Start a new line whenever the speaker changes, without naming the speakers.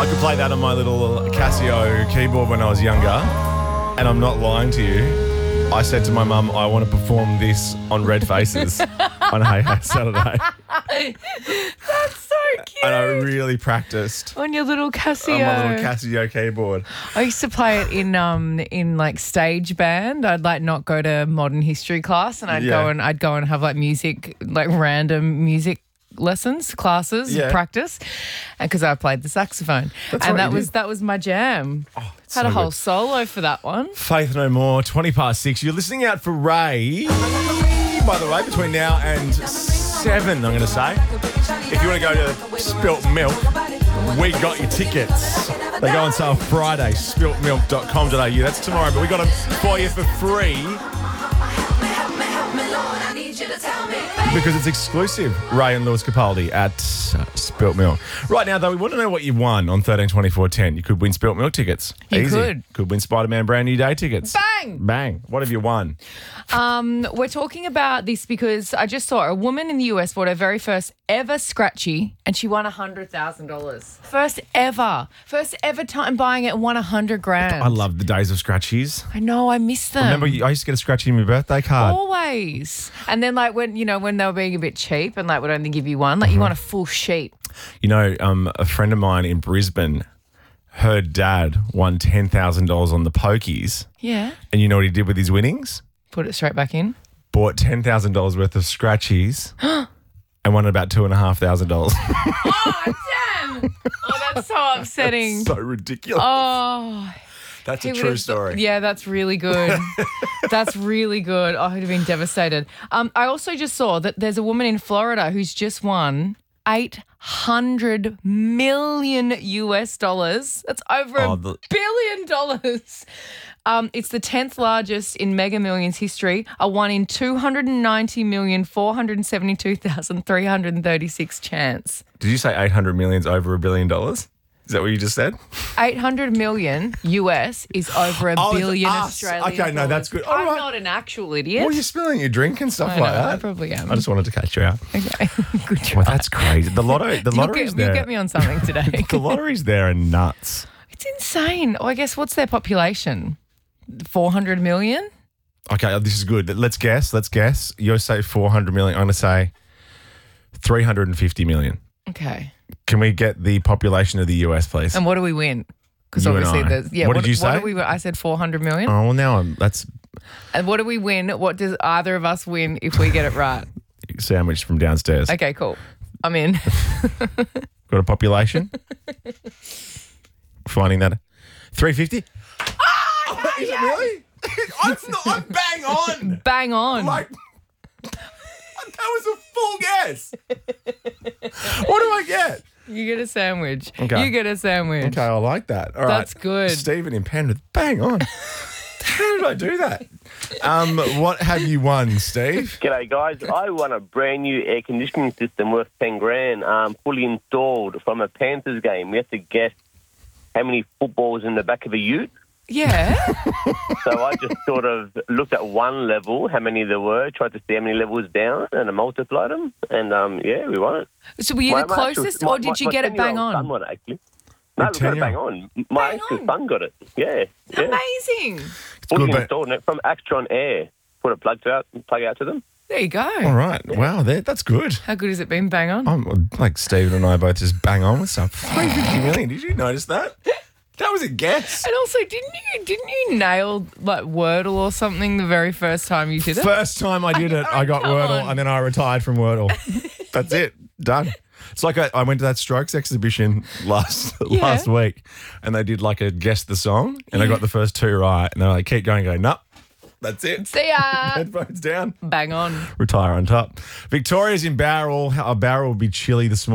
I could play that on my little Casio keyboard when I was younger, and I'm not lying to you. I said to my mum, I want to perform this on Red Faces on Hey Hey Saturday.
That's so cute.
And I really practiced
On your little Casio.
on my little Casio keyboard.
I used to play it in like stage band. I'd like not go to modern history class, and I'd go and have like music, like random music lessons, classes, practice, and because I played the saxophone, and that was my jam.
Oh,
Had a whole solo for that one.
Faith No More, 6:20. You're listening out for Ray, by the way, between now and 7, I'm going to say. If you want to go to Spilt Milk, we got your tickets. They go on sale Friday, spiltmilk.com.au. That's tomorrow, but we got them for you for free. Because it's exclusive, Ray and Lewis Capaldi at Spilt Milk. Right now, though, we want to know what you won on 13-24-10. You could win Spilt Milk tickets.
You
Easy. Could win Spider-Man Brand New Day tickets.
Bang!
Bang. What have you won?
We're talking about this because I just saw a woman in the US bought her very first ever scratchy, and she won $100,000. First ever time buying it and won $100,000.
I love the days of scratchies.
I know, I miss them.
Remember, I used to get a scratchy in my birthday card.
Always. And then like when they were being a bit cheap and like would only give you one, like you want a full sheet.
You know, a friend of mine in Brisbane, her dad won $10,000 on the pokies.
Yeah.
And you know what he did with his winnings?
Put it straight back in.
Bought $10,000 worth of scratchies and won about $2,500.
Oh, damn. Oh, that's so upsetting.
So ridiculous.
Oh.
That's a true story.
Yeah, that's really good. That's really good. Oh, I'd have been devastated. I also just saw that there's a woman in Florida who's just won $800 million US. That's over $1 billion. It's the 10th largest in Mega Millions history. A one in 290,472,336 chance.
Did you say 800 million's over $1 billion? Is that what you just said?
800 million US is over $1 billion Australian.
Okay, no, that's good. All
I'm
right.
not an actual idiot.
Well, you're spilling your drink and stuff
I know,
like that.
I probably am.
I just wanted to catch you out.
Okay, good job.
Well, that's crazy. The lottery's there.
You'll get me on something today.
The lottery's there and nuts.
It's insane. Oh, I guess what's their population? 400 million?
Okay, this is good. Let's guess. You say 400 million. I'm going to say 350 million.
Okay.
Can we get the population of the US, please?
And what do we win? Because
You and
obviously
I.
there's... Yeah,
What did you say?
I said 400 million.
Oh, well, now that's
And what do we win? What does either of us win if we get it right?
sandwich from downstairs.
Okay, cool. I'm in.
Got a population? Finding that 350? Oh, is it really? I'm bang on.
Bang on.
Like, that was a full guess. What do I get?
You get a sandwich.
Okay.
You get a sandwich.
Okay, I like that. All right.
That's good.
Stephen in Penrith, bang on. How did I do that? What have you won, Steve?
G'day, guys. I won a brand new air conditioning system worth $10,000, fully installed from a Panthers game. We have to guess how many footballs in the back of a ute.
Yeah.
So I just sort of looked at one level, how many there were, tried to see how many levels down, and I multiplied them. And, we won it.
So were you the closest, or did you get it bang on?
Son won it, actually. No, we got it bang on. My actual son got it. Yeah.
Amazing.
Fully installed it from Actron Air. Put a plug out to them.
There you go.
All right. Wow, that's good.
How good has it been, bang on?
Like Stephen and I both just bang on with stuff. 350 million. Did you notice that? That was a guess.
And also, didn't you nail like Wordle or something the very first time you did it?
First time I did it, I got Wordle, and then I retired from Wordle. That's it. Done. It's like I went to that Strokes exhibition last week, and they did like a guess the song, and I got the first two right, and they're like, keep going, nope, that's it.
See ya.
Headphones down.
Bang on.
Retire on top. Victoria's in Bowral. A Bowral will be chilly this morning.